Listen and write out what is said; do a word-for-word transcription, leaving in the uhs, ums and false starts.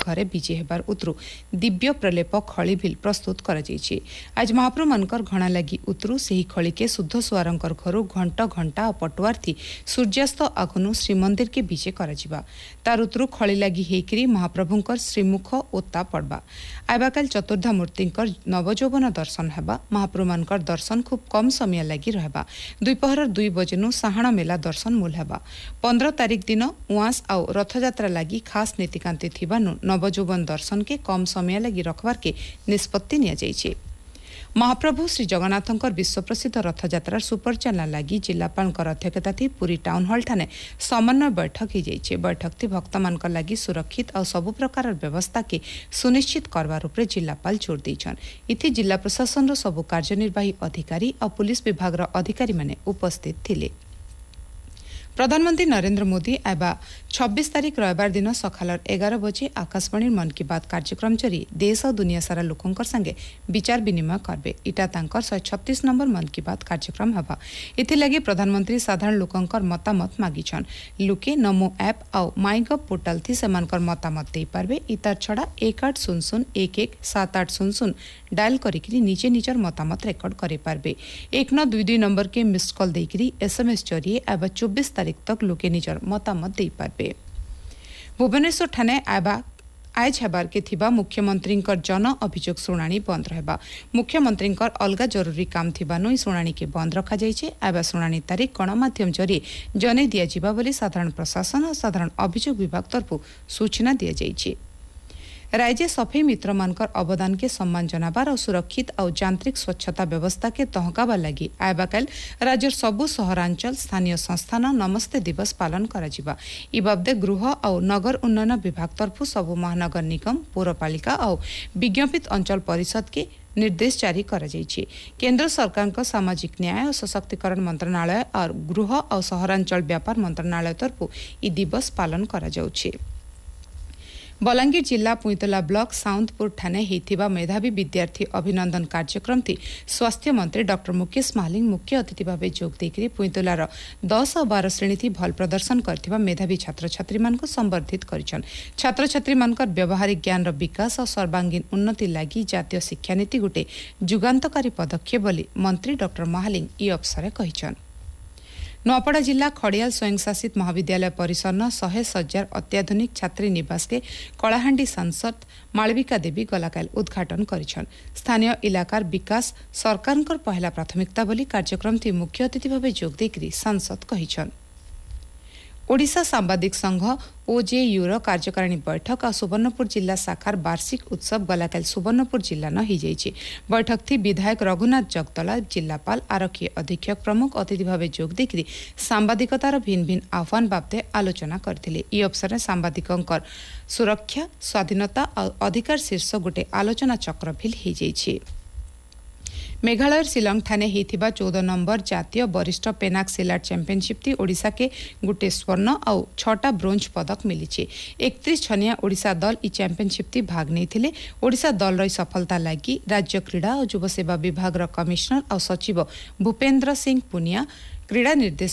घरे विजय हेबार उतरु दिव्य प्रलेप खली भी प्रस्तुत कर आज महाप्रभु मनकर घणा लगी उतरु से ही खली के शुद्ध सुआरंकर घरु घंट घंटा और पटुआर थी सूर्यास्त आगुनु श्रीमंदिर के विजय करा तार उतरु खली लगी हेकरी महाप्रभुंकर श्रीमुख ओता पड़बा आबाकाल चतुर्धा मूर्तिंकर नवजौवन दर्शन हेबा महाप्रभु मनकर दर्शन खूब कम समय लगी रहबा दुपहर दुई बजेनु साहाण मेला दर्शन मूल हेबा पंद्रह तारीख दिन उआस आउ रथयात्रा लगी खास नीतिकांति थिबानु नवजौवन दर्शन के कम समय लगी रखबार के निष्पत्ति निया जाइछे। महाप्रभु श्री जगन्नाथंकर विश्व प्रसिद्ध रथयात्रार सुपरचालना लगी जिलापाल अध्यक्षता थी पूरी टाउन हॉल ठाने समन्वय बैठक हो जाइए। बैठक थी भक्त मान लगी सुरक्षित और सबु प्रकार व्यवस्था के सुनिश्चित करवार उपरे जिलापाल जोर देछन। इथि जिला प्रशासन सबु कार्यनिर्वाही अधिकारी और पुलिस विभाग अधिकारी माने उपस्थित थिले। प्रधानमंत्री नरेंद्र मोदी एबा छब्बीस तारीख रविवार दिन सकाल एगार बजे आकाशवाणी मन की बात कार्यक्रम जरी देश और दुनिया सारा लोकंकर संगे विचार विनिमय करबे। इटा तांकर शहे छत्तीस नंबर मन की बात कार्यक्रम हवा। इथिलागी प्रधानमंत्री साधारण लोकंकर मतामत मागिछन। लुके नमो ऐप आउ माईगव पोर्टल थी सेमानकर मतामत दे पारबे। इतार छड़ा एक आठ शून्य शून्य एक एक सात आठ शून्य शून्य डायल करिकरी निजे निजर मतामत रेकर्ड करे पारबे। एक नौ दुई दुई नंबर के मिस्ड कॉल देकरी एसएमएस जरिए एबा चौबीस तारीख तक लोके निजर मतामत दे पारबे। भुवनेश्वर ठाणे आबा आज हेबार के थिबा मुख्यमंत्री जन अभियोग शुणाणी बंद रहबा। मुख्यमंत्री अलगा जरूरी काम थिबानु शुणाणी के बंद रखा जाइछे। आबा शुणाणी तारीख गणमाध्यम जरिए जने दिया जिबा बोली साधारण प्रशासन और साधारण अभियोग विभाग तरफु सूचना दिया जाइछे। राज्य सफाई मित्र मानकर अवदान के सम्मान जनाबार और सुरक्षित और यांत्रिक स्वच्छता व्यवस्था के तहकाबा लगी आबाकाल राज्य सबु सहरांचल स्थानीय संस्थान नमस्ते दिवस पालन करा। इ बाबदे गृह और नगर उन्नयन विभाग तरफु सबु महानगर निगम पौरपालिका और विज्ञापित अंचल परिषद के निर्देश जारी करा जाइछे। केंद्र सरकार का सामाजिक न्याय और सशक्तिकरण मंत्रणालय और गृह और सहरांचल व्यापार मंत्रणालय तरफु इ दिवस पालन करा जाउछे। बलांगीर जिला पुईतला ब्लॉक साउंदपुर ठाणे हेथिबा मेधावी विद्यार्थी अभिनंदन कार्यक्रम थी स्वास्थ्य मंत्री डॉक्टर मुकेश महालिंग मुख्य अतिथि भाव जोग देकरी पुईतलार दस और बारह श्रेणी थी भल प्रदर्शन करथिबा मेधावी छात्र छात्री मान को संबर्धित करिछन। छात्र छात्री मानकर व्यवहारिक ज्ञान विकास और सर्वांगीण उन्नति लागि जातीय शिक्षा नीति गुटे जुगान्तकारी पदक्षेप बोली मंत्री डॉक्टर महालिंग इ अवसर कहिछन। नुआपड़ा जिला खड़ियाल स्वयंशासित महाविद्यालय परिसर न शहे सज्जार अत्याधुनिक छात्री निवास के कलाहांडी सांसद मालविका देवी गलाकाल उद्घाटन करिछन। स्थानीय इलाकार विकास सरकारकर पहला प्राथमिकता बोली कार्यक्रम थी मुख्य अतिथि भाव जोग देकरी सांसद कहिछन। ओडिशा सांबादिक संघ ओजेयूर कार्यकारिणी बैठक और सुवर्णपुर जिला शाखार वार्षिक उत्सव गलाकाल सुवर्णपुर जिला न हो जाइए। बैठक थी विधायक रघुनाथ जगदला जिलापाल आरक्षी अधीक्षक प्रमुख अतिथि भाव जोग देकरी सांबादिकतार भिन्न भिन्न आह्वान बाबदे आलोचना करथिले। इ अवसर में सांबादिकंकर सुरक्षा स्वाधीनता और अधिकार शीर्ष गोटे आलोचना चक्र भी हो जाइए। मेघालय शिलंग ठाणे हेथिबा चौदह नंबर जातीय वरिष्ठ पेनाक सिलाट चैंपियनशिप थी ओडिशा के गुटे स्वर्ण और छटा ब्रोंज पदक मिली। एकतीस छनिया ओडिशा दल इ चैंपियनशिप थी भाग नहीं। ओडिशा दल रही सफलता लगी राज्य क्रीड़ा और युव सेवा विभाग कमिश्नर और सचिव भूपेन्द्र सिंह पुनिया क्रीड़ा निर्देश